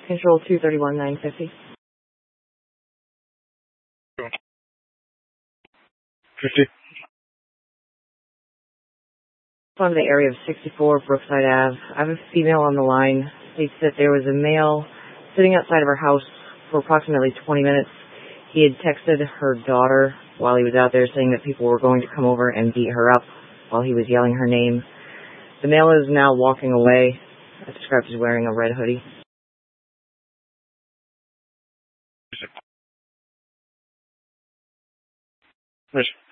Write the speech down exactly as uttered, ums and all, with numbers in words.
Control two thirty-one nine fifty. fifty. From the area of sixty-four Brookside Ave. I have a female on the line. States that there was a male sitting outside of her house for approximately twenty minutes. He had texted her daughter while he was out there saying that people were going to come over and beat her up while he was yelling her name. The male is now walking away. I described as wearing a red hoodie. Yes.